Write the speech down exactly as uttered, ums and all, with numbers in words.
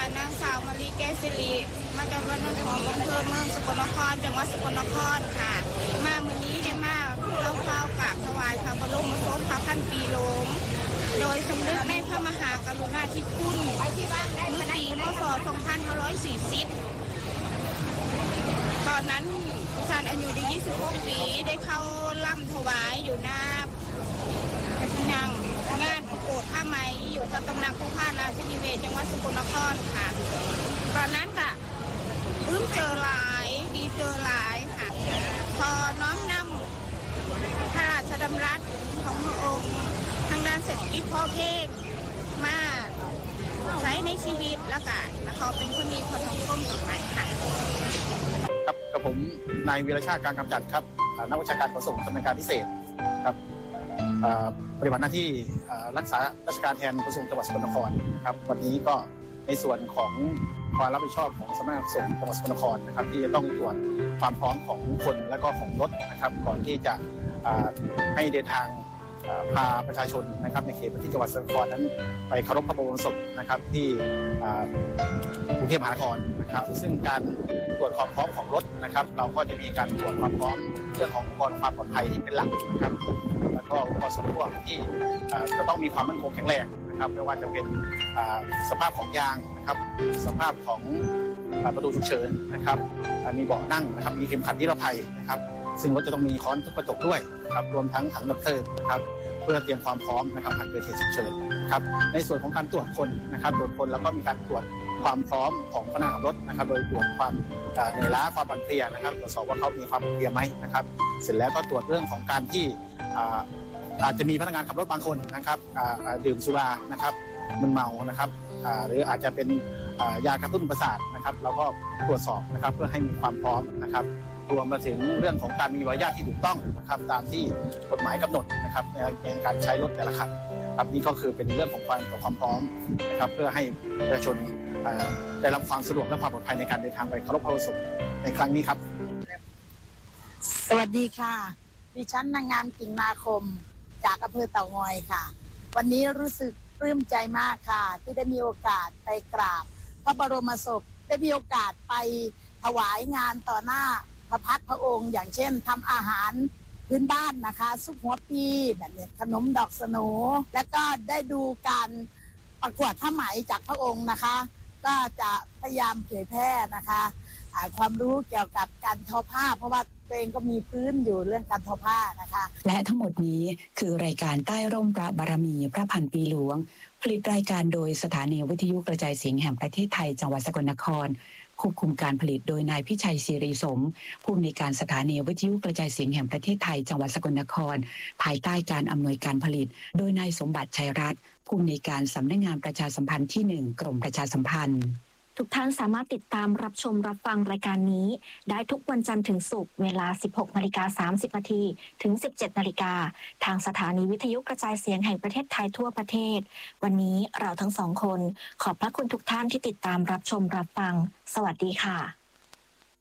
ค่ะนางสาวมารีแก้วสิริมาจากบ้านนนทองอำเภอเมืองสกลนครจังหวัดสกลนครค่ะมามื้อนี้ได้มาเล่าข่าวกราบถวายพระบรมศพพระพันปีหลวงโดยสมเด็จในพระมหากรุณาธิคุณเมื่อปีพ.ศ. สองพันห้าร้อยสี่สิบตอนนั้นท่านอายุได้ยี่สิบหกปีได้เข้าล่ำถวายอยู่หน้าพระที่นั่งงานโปรดผ้าไหมอยู่กับตำหนักผู้พานราชนิเวศจังหวัดสกลนครค่ะตอนนั้นก็อึ้งเจอหลายดีเจอหลายค่ะพอน้อมนำพระราชดำรัสของพระองค์ทางด้านเศรษฐกิจพอเพียงมาใช้ในชีวิตแล้วก็เขาเป็นคนดีคนสังคมต่อไปค่ะครับกับผมนายวีรชาติการกำจัดครับนักวิชาการขนส่งดำเนินการพิเศษครับปฏิบัติหน้าที่รักษาราชการแทนขนส่งจังหวัดสกลนครครับวันนี้ก็ในส่วนของความรับผิดชอบของสำนักงานขนส่งจังหวัดสกลนครนะครับที่จะต้องตรวจความพร้อมของคนและก็ของรถนะครับก่อนที่จะให้เดินทางพาประชาชนนะครับในเขตพื้นที่จังหวัดสกลนครนั้นไปเคารพพระบรมศพนะครับที่กรุงเทพมหานครนะครับซึ่งการตรวจความพร้อมของรถนะครับเราก็จะมีการตรวจความพร้อมเรื่องของอุปกรณ์ความปลอดภัยที่เป็นหลักนะครับแล้วก็อุปกรณ์ส่วนควบที่จะต้องมีความมั่นคงแข็งแรงนะครับไม่ว่าจะเป็นสภาพของยางนะครับสภาพของประตูฉุกเฉินนะครับมีเบาะนั่งนะครับมีเข็มขัดนิรภัยนะครับซึ่งรถจะต้องมีค้อนทุบกระจกด้วยครับรวมทั้งถังดับเพลิงนะครับเพื่อเตรียมความพร้อมนะครับหากเกิดเหตุฉุกเฉินครับในส่วนของการตรวจคนนะครับตรวจคนแล้วก็มีการตรวจความพร้อมของพนักงานขับรถนะครับโดยตรวจความเหนื่อยล้าความอ่อนเพลียนะครับตรวจสอบว่าเขามีความอ่อนเพลียไหมนะครับเสร็จแล้วก็ตรวจเรื่องของการที่อาจจะมีพนักงานขับรถบางคนนะครับดื่มสุรานะครับมึนเมานะครับหรืออาจจะเป็นยากระตุ้นประสาทนะครับเราก็ตรวจสอบนะครับเพื่อให้มีความพร้อมนะครับรวมมาถึงเรื่องของการมีใบอนุญาตที่ถูกต้องนะครับตามที่กฎหมายกำหนดนะครับในการใช้รถแต่ละคันครับนี่ก็คือเป็นเรื่องของความความพร้อมนะครับเพื่อให้ประชาชนได้รับความสะดวกและความปลอดภัยในการเดินทางไปเคารพพระบรมศพในครั้งนี้ครับสวัสดีค่ะดิฉันนางงามกิ่งนาคมจากอำเภอเต่างอยค่ะวันนี้รู้สึกปลื้มใจมากค่ะที่ได้มีโอกาสไปกราบพระบรมศพได้มีโอกาสไปถวายงานต่อหน้าพระพักตร์พระองค์อย่างเช่นทำอาหารพื้นบ้านนะคะซุปหัวปีแบบนี้ขนมดอกสโหนและก็ได้ดูการประกวดผ้าไหมจากพระองค์นะคะก็จะพยายามเผยแพร่นะคะความรู้เกี่ยวกับการทอผ้าเพราะว่าตัวเองก็มีพื้นอยู่เรื่องการทอผ้านะคะและทั้งหมดนี้คือรายการใต้ร่มพระบารมีพระพันปีหลวงผลิตรายการโดยสถานีวิทยุกระจายเสียงแห่งประเทศไทยจังหวัดสกลนครควบคุมการผลิตโดยนายพิชัยศิริสมผู้อำนวยการสถานีวิทยุกระจายเสียงแห่งประเทศไทยจังหวัดสกลนครภายใต้การอำนวยการผลิตโดยนายสมบัติชัยรัตน์ผู้อำนวยการสำนักงานประชาสัมพันธ์ที่หนึ่งกรมประชาสัมพันธ์ทุกท่านสามารถติดตามรับชมรับฟังรายการนี้ได้ทุกวันจันทร์ถึงศุกร์เวลา สิบหกนาฬิกาสามสิบนาทีถึง สิบเจ็ดนาฬิกาทางสถานีวิทยุกระจายเสียงแห่งประเทศไทยทั่วประเทศวันนี้เราทั้งสองคนขอบพระคุณทุกท่านที่ติดตามรับชมรับฟังสวัสดีค่ะ